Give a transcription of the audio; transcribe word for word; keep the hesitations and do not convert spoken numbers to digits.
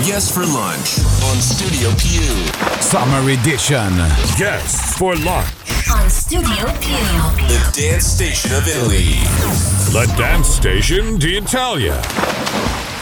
Guests for Lunch on Studio Più. Summer Edition. Guests for Lunch on Studio Più. The dance station of Italy. The dance station d'Italia.